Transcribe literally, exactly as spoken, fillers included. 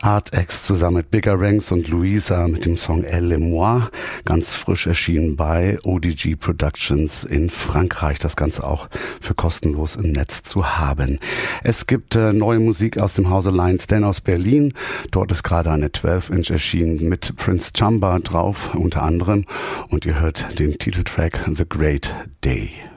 Artex zusammen mit Bigger Ranks und Luisa mit dem Song Elle et moi, ganz frisch erschienen bei O D G Productions in Frankreich. Das Ganze auch für kostenlos im Netz zu haben. Es gibt äh, neue Musik aus dem Hause Lions Den aus Berlin. Dort ist gerade eine zwölf Inch erschienen mit Prince Chamba drauf unter anderem. Und ihr hört den Titeltrack The Great Day.